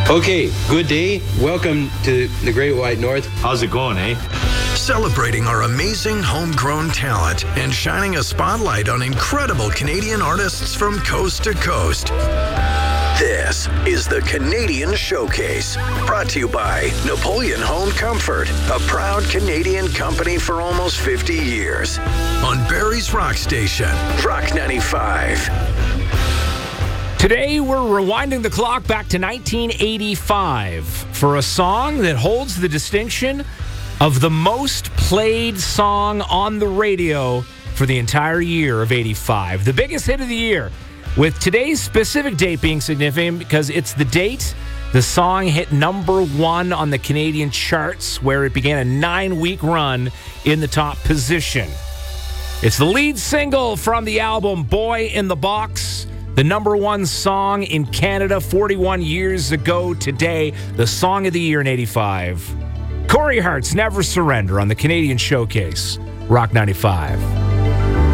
Okay, good day. Welcome to the Great White North. How's it going, eh? Celebrating our amazing homegrown talent and shining a spotlight on incredible Canadian artists from coast to coast. This is the Canadian Showcase, brought to you by Napoleon Home Comfort, a proud Canadian company for almost 50 years. On Barrie's Rock Station, Rock 95. Today, we're rewinding the clock back to 1985 for a song that holds the distinction of the most played song on the radio for the entire year of 85. The biggest hit of the year, with today's specific date being significant because it's the date the song hit number 1 on the Canadian charts, where it began a 9-week run in the top position. It's the lead single from the album Boy in the Box, the number 1 song in Canada 41 years ago today, the song of the year in 85. Corey Hart's Never Surrender on the Canadian Showcase, Rock 95.